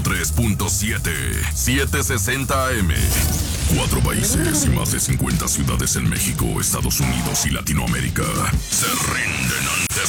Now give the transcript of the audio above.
103.7, 760 AM. 4 países y más de 50 ciudades en México, Estados Unidos y Latinoamérica se rinden ante